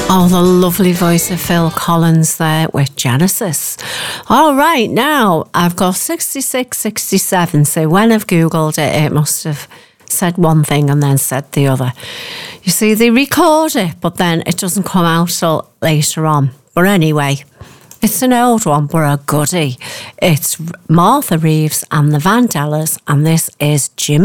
Oh, the lovely voice of Phil Collins there with Genesis. All right, now I've got 66, 67. So when I've Googled it, it must have said one thing and then said the other. You see, they record it, but then it doesn't come out till later on. But anyway, it's an old one, but a goodie. It's Martha Reeves and the Vandellas, and this is Jimmy.